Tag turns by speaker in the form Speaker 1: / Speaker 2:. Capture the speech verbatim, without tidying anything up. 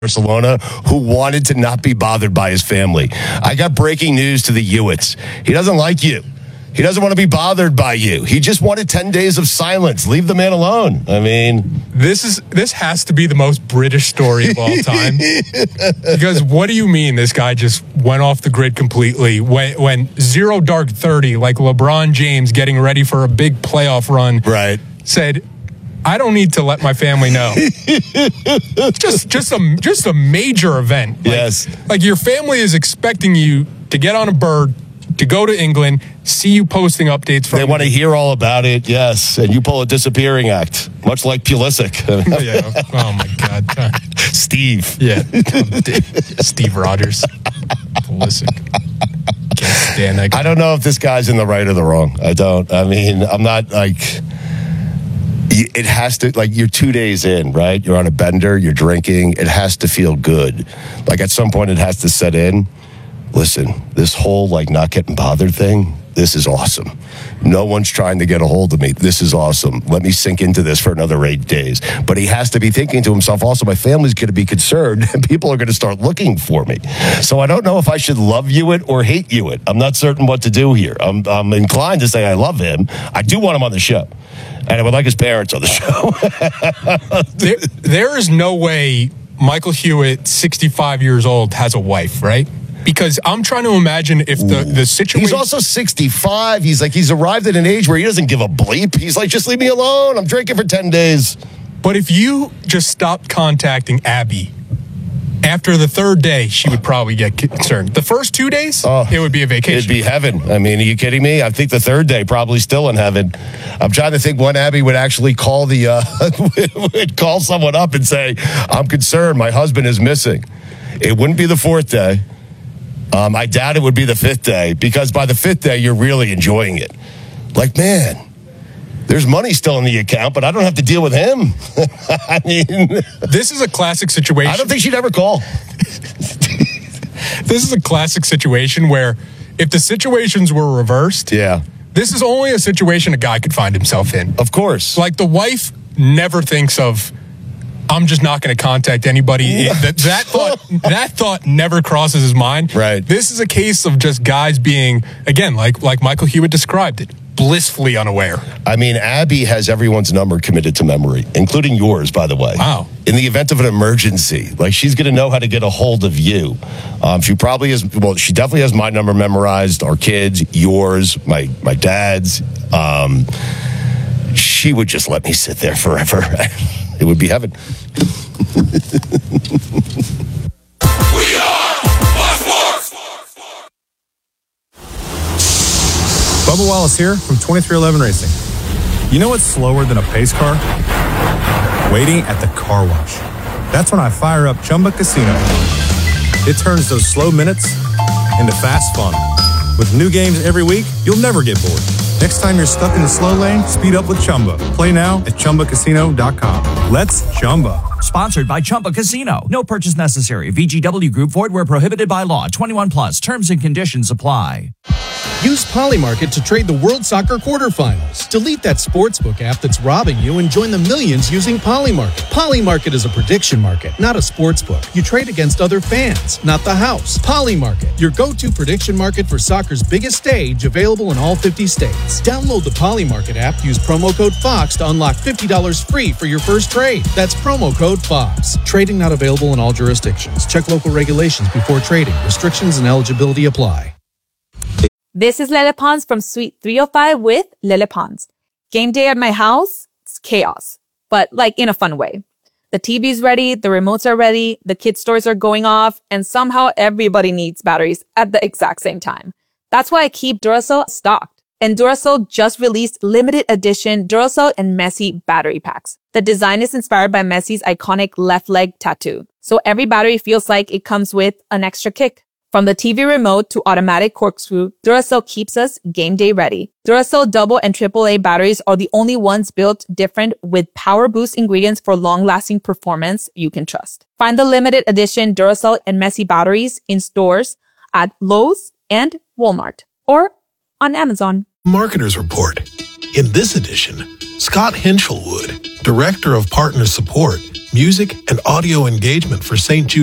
Speaker 1: Barcelona who wanted to not be bothered by his family. I got breaking news to the Ewitts. He doesn't like you. He doesn't want to be bothered by you. He just wanted ten days of silence. Leave the man alone. I mean,
Speaker 2: this is this has to be the most British story of all time. Because what do you mean this guy just went off the grid completely when, when zero dark thirty, like LeBron James getting ready for a big playoff run,
Speaker 1: right?
Speaker 2: Said, I don't need to let my family know. just just a just a major event. Like,
Speaker 1: yes.
Speaker 2: Like your family is expecting you to get on a bird, to go to England, see you posting updates from
Speaker 1: They want to hear all about it, yes. And you pull a disappearing act, much like Pulisic.
Speaker 2: Yeah. Oh my God.
Speaker 1: Steve.
Speaker 2: Yeah. Steve Rogers. Pulisic. Can't stand that guy.
Speaker 1: I don't know if this guy's in the right or the wrong. I don't. I mean, I'm not like... It has to, like, you're two days in, right? You're on a bender, you're drinking. It has to feel good. Like, at some point, it has to set in. Listen, this whole, like, not getting bothered thing, this is awesome. No one's trying to get a hold of me. This is awesome. Let me sink into this for another eight days. But he has to be thinking to himself, also, my family's going to be concerned, and people are going to start looking for me. So I don't know if I should love you it or hate you it. I'm not certain what to do here. I'm, I'm inclined to say I love him. I do want him on the show. And I would like his parents on the show.
Speaker 2: there, there is no way Michael Hewitt, sixty-five years old, has a wife, right? Because I'm trying to imagine if the, the situation...
Speaker 1: He's also sixty-five. He's like, he's arrived at an age where he doesn't give a bleep. He's like, just leave me alone. I'm drinking for ten days.
Speaker 2: But if you just stopped contacting Abby, after the third day, she would probably get concerned. The first two days, oh, it would be a vacation.
Speaker 1: It'd be heaven. I mean, are you kidding me? I think the third day probably still in heaven. I'm trying to think when Abby would actually call the uh, would call someone up and say, "I'm concerned. My husband is missing." It wouldn't be the fourth day. Um, I doubt it would be the fifth day, because by the fifth day, you're really enjoying it. Like, man, there's money still in the account, but I don't have to deal with him. I mean,
Speaker 2: this is a classic situation.
Speaker 1: I don't think she'd ever call.
Speaker 2: This is a classic situation where if the situations were reversed,
Speaker 1: yeah,
Speaker 2: this is only a situation a guy could find himself in.
Speaker 1: Of course.
Speaker 2: Like, the wife never thinks of, I'm just not going to contact anybody. that, that thought that thought never crosses his mind.
Speaker 1: Right.
Speaker 2: This is a case of just guys being, again, like like Michael Hewitt described it, blissfully unaware.
Speaker 1: I mean, Abby has everyone's number committed to memory, including yours, by the way.
Speaker 2: Wow.
Speaker 1: In the event of an emergency, like, she's going to know how to get a hold of you. Um, she probably has, well, she definitely has my number memorized, our kids, yours, my, my dad's. Um, she would just let me sit there forever. It would be heaven.
Speaker 3: We are Fox Sports.
Speaker 4: Bubba Wallace here from twenty-three eleven Racing. You know what's slower than a pace car? Waiting at the car wash. That's when I fire up Chumba Casino. It turns those slow minutes into fast fun. With new games every week, you'll never get bored. Next time you're stuck in the slow lane, speed up with Chumba. Play now at Chumba Casino dot com. Let's Chumba.
Speaker 5: Sponsored by Chumba Casino. No purchase necessary. V G W Group. Void where prohibited by law. twenty-one plus. Terms and conditions apply.
Speaker 6: Use Polymarket to trade the World Soccer quarterfinals. Delete that sportsbook app that's robbing you and join the millions using Polymarket. Polymarket is a prediction market, not a sportsbook. You trade against other fans, not the house. Polymarket, your go-to prediction market for soccer's biggest stage, available in all fifty states. Download the Polymarket app, use promo code FOX to unlock fifty dollars free for your first trade. That's promo code FOX. Trading not available in all jurisdictions. Check local regulations before trading. Restrictions and eligibility apply.
Speaker 7: This is Lele Pons from Suite three oh five with Lele Pons. Game day at my house, it's chaos, but like in a fun way. The T V's ready, the remotes are ready, the kids' toys are going off, and somehow everybody needs batteries at the exact same time. That's why I keep Duracell stocked. And Duracell just released limited edition Duracell and Messi battery packs. The design is inspired by Messi's iconic left leg tattoo, so every battery feels like it comes with an extra kick. From the T V remote to automatic corkscrew, Duracell keeps us game day ready. Duracell double and triple A batteries are the only ones built different with power boost ingredients for long-lasting performance you can trust. Find the limited edition Duracell and Messi batteries in stores at Lowe's and Walmart or on Amazon.
Speaker 3: Marketers Report. In this edition, Scott Henschelwood,
Speaker 8: Director of Partner Support, Music and Audio Engagement for Saint Jude